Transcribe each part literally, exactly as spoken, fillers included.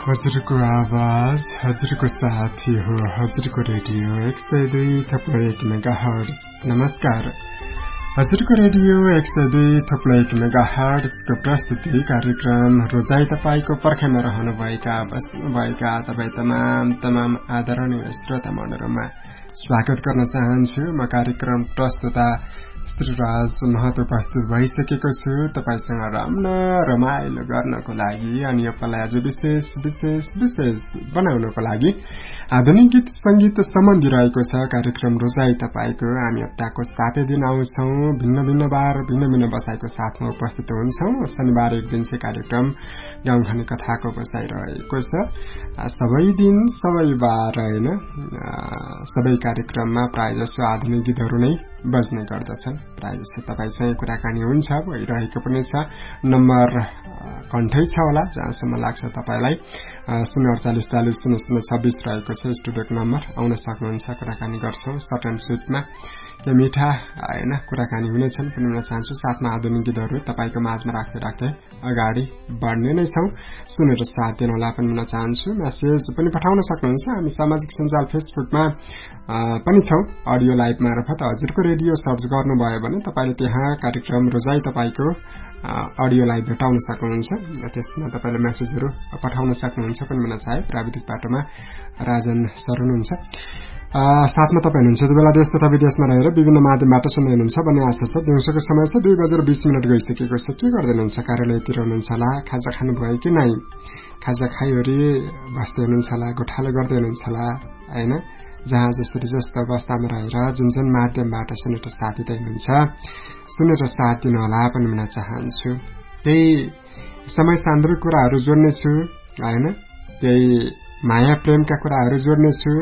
हजुरको आवाज हजुरको साथी हो हजुरको रेडियो एक सय दुई थप्लो एक मेगा हर्ज। नमस्कार, हजुरको रेडियो एक सय दुई थप्लो एक मेगा हर्जको प्रस्तुति कार्यक्रम रोजाई तपाईको पर्खाइमा रहनुभएका बस्नुभएका तपाईँ तमाम तमाम आदरणीय श्रोता मण्डलमा स्वागत गर्न चाहन्छु। म कार्यक्रम प्रस्तुता श्रीराज महतो उपस्थित भइसकेको छु तपाईसँग रम्न रमाइलो गर्नको लागि अनि यो पलाई आज विशेष विशेष विशेष बनाउनको लागि आधुनिक गीत संगीत सम्बन्धी रहेको छ कार्यक्रम रोजाई तपाईको। हामी हप्ताको सातै दिन आउँछौं, भिन्न भिन्न बार भिन्न भिन्न बसाइको साथमा उपस्थित हुन्छौं। शनिबार एक दिन चाहिँ कार्यक्रम गाउँखाने कथाको बसाइरहेको छ। सबै दिन सबै बार हैन, सबै कार्यक्रममा प्रायजसो आधुनिक गीतहरू नै बज्ने गर्दछन्। प्रायजसो तपाईसँग कुराकानी हुन्छ, भइरहेको पनि छ। नम्बर कन्ठै छ होला जहाँसम्म लाग्छ तपाईलाई शून्य अडचालिस चालिस शून्य शून्य छब्बीस रहेको छ स्टुडियोको नम्बर। आउन सक्नुहुन्छ, कुराकानी गर्छौं सर्ट एन्ड स्विटमा। के मिठा हैन कुराकानी हुनेछन् पनि हुन चाहन्छु। साथमा आधुनिक गीतहरू तपाईको माझमा राख्दै राख्दै अगाडि बढ्ने नै छौं। सुनेर साथ दिनुहोला पनि हुन चाहन्छु। मेसेज पनि पठाउन सक्नुहुन्छ। हामी सामाजिक सञ्जाल फेसबुकमा पनि छौं। अडियो लाइभ मार्फत हजुरको रेडियो सर्च गर्नुभयो भने तपाईले त्यहाँ कार्यक्रम रोजाई तपाईको अडियो लाइभ भेटाउन सक्नुहुन्छ। त्यसमा तपाईले मेसेजहरू पठाउन सक्नुहुन्छ पनि हुन चाहे। प्राविधिक बाटोमा राजन सर हुनुहुन्छ, साथमा तपाईँ हुनुहुन्छ। त्यो बेला देश तथा विदेशमा रहेर विभिन्न माध्यमबाट सुन्दै हुनुहुन्छ भन्ने आशा छ। दिउँसोको समय छ, दुई बजेर बीस मिनट गइसकेको छ। के गर्दै हुनुहुन्छ? कार्यालयतिर हुनुहुन्छ होला, खाजा खानुभयो कि नै? खाजा खाइवरी बस्दै हुनुहुन्छ होला, गोठालो गर्दै हुनुहुन्छ होला हैन। जहाँ जसरी जस्तो अवस्थामा रहेर जुन जुन माध्यमबाट सुनेर साथ दिँदै हुनुहुन्छ, सुनेर साथ दिनु होला पनि भन्न चाहन्छु। त्यही समय सान्द्रिक कुराहरू जोड्नेछु हैन, त्यही माया प्रेमका कुराहरू जोड्नेछु,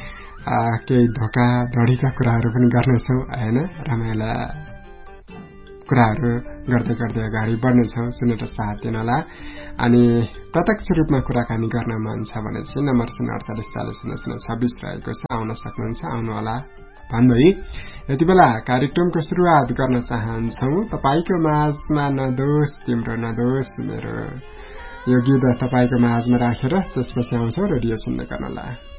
केही धोका धडीका कुराहरू पनि गर्नेछौँ हैन। रमाइला कुराहरू गर्दै गर्दै अगाडि बढ्नेछौँ। सुनेर साथ दिनु होला। अनि प्रत्यक्ष रूपमा कुराकानी गर्न मन छ भने चाहिँ नम्बर शून्य अडचालिस चालिस शून्य शून्य छब्बीस रहेको छ। आउन सक्नुहुन्छ, आउनुहोला भन्दै यति बेला कार्यक्रमको सुरुवात गर्न चाहन्छौँ। तपाईको माझमा नदोष तिम्रो नदोष मेरो यो गीत तपाईको माझमा राखेर त्यसपछि आउँछौँ रेडियो सुन्दै गर्नलाई।